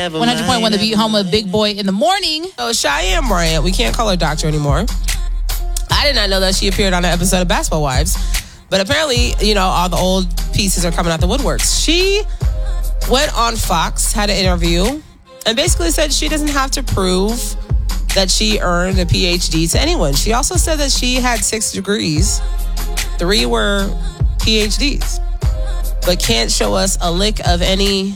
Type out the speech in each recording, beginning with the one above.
100.1 The Beat, home of Big Boy in the Morning. So Cheyenne Bryant, we can't call her doctor anymore. I did not know that she appeared on an episode of Basketball Wives. But apparently, all the old pieces are coming out the woodworks. She went on Fox, had an interview, and basically said she doesn't have to prove that she earned a PhD to anyone. She also said that she had 6 degrees. 3 were PhDs, but can't show us a lick of any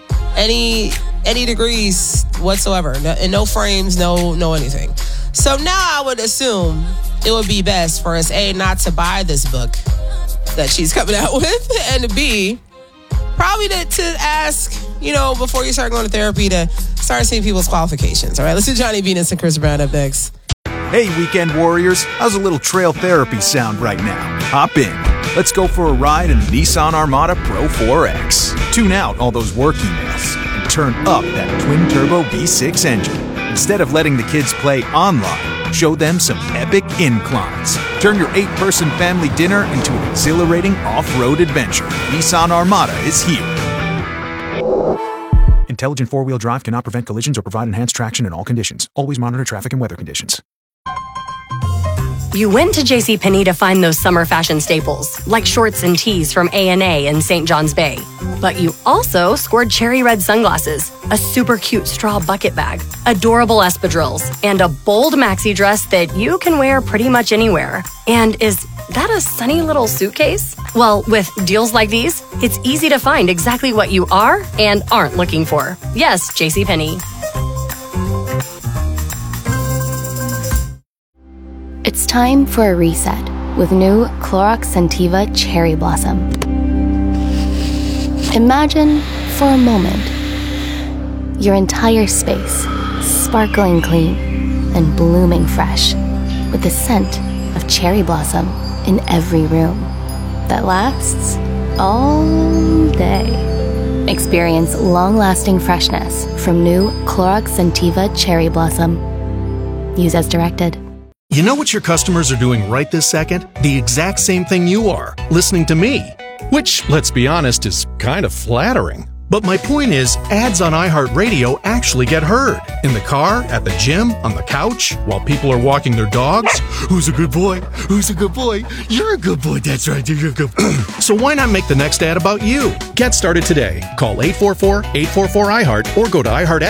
degrees whatsoever. No frames, no anything. So now I would assume it would be best for us, A, not to buy this book that she's coming out with, and B, probably to ask, before you start going to therapy, to start seeing people's qualifications. All right, let's do Johnny Venus and Chris Brown up next. Hey, weekend warriors, how's a little trail therapy sound right now? Hop in. Let's go for a ride in the Nissan Armada Pro 4X. Tune out all those work emails and turn up that twin-turbo V6 engine. Instead of letting the kids play online, show them some epic inclines. Turn your 8-person family dinner into an exhilarating off-road adventure. Nissan Armada is here. Intelligent four-wheel drive cannot prevent collisions or provide enhanced traction in all conditions. Always monitor traffic and weather conditions. You went to JCPenney to find those summer fashion staples, like shorts and tees from A&A in St. John's Bay. But you also scored cherry red sunglasses, a super cute straw bucket bag, adorable espadrilles, and a bold maxi dress that you can wear pretty much anywhere. And is that a sunny little suitcase? Well, with deals like these, it's easy to find exactly what you are and aren't looking for. Yes, JCPenney. It's time for a reset with new Clorox Scentiva Cherry Blossom. Imagine, for a moment, your entire space sparkling clean and blooming fresh with the scent of cherry blossom in every room that lasts all day. Experience long-lasting freshness from new Clorox Scentiva Cherry Blossom. Use as directed. You know what your customers are doing right this second? The exact same thing you are, listening to me. Which, let's be honest, is kind of flattering. But my point is, ads on iHeartRadio actually get heard. In the car, at the gym, on the couch, while people are walking their dogs. Who's a good boy? Who's a good boy? You're a good boy. That's right. You're a good boy. So why not make the next ad about you? Get started today. Call 844-844-iHeart or go to iHeart